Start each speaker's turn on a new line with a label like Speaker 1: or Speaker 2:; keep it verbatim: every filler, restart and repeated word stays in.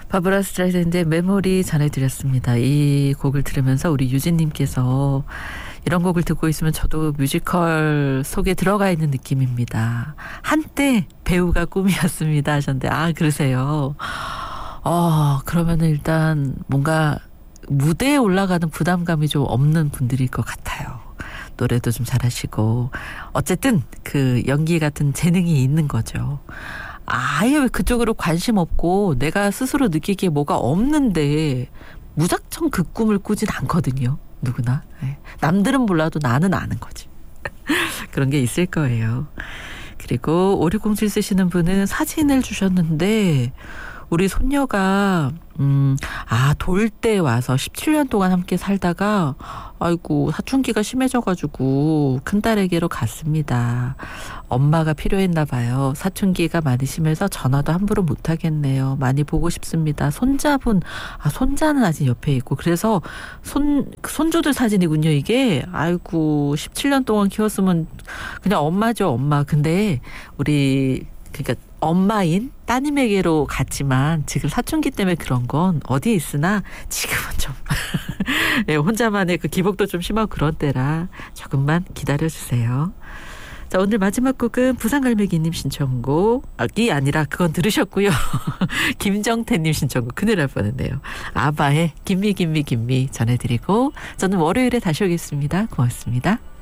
Speaker 1: 바브라 스트라이샌드의 메모리 전해드렸습니다. 이 곡을 들으면서 우리 유진님께서 이런 곡을 듣고 있으면 저도 뮤지컬 속에 들어가 있는 느낌입니다. 한때 배우가 꿈이었습니다 하셨는데 아 그러세요. 어 그러면은 일단 뭔가 무대에 올라가는 부담감이 좀 없는 분들일 것 같아요. 노래도 좀 잘하시고 어쨌든 그 연기 같은 재능이 있는 거죠. 아예 왜 그쪽으로 관심 없고 내가 스스로 느끼기에 뭐가 없는데 무작정 그 꿈을 꾸진 않거든요. 누구나. 남들은 몰라도 나는 아는 거지. 그런 게 있을 거예요. 그리고 오육공칠 쓰시는 분은 사진을 주셨는데 우리 손녀가 음, 아, 돌 때 와서 십칠 년 동안 함께 살다가 아이고 사춘기가 심해져가지고 큰딸에게로 갔습니다. 엄마가 필요했나 봐요. 사춘기가 많이 심해서 전화도 함부로 못하겠네요. 많이 보고 싶습니다. 손자분, 아 손자는 아직 옆에 있고 그래서 손 손주들 사진이군요 이게. 아이고 십칠 년 동안 키웠으면 그냥 엄마죠 엄마. 근데 우리 그러니까 엄마인 따님에게로 갔지만 지금 사춘기 때문에 그런 건 어디에 있으나 지금은 좀 네, 혼자만의 그 기복도 좀 심하고 그런 때라 조금만 기다려주세요. 자 오늘 마지막 곡은 부산갈매기님 신청곡이 아니라 그건 들으셨고요. 김정태님 신청곡 큰일 날 뻔했네요. 아바의 김미 김미 김미 전해드리고 저는 월요일에 다시 오겠습니다. 고맙습니다.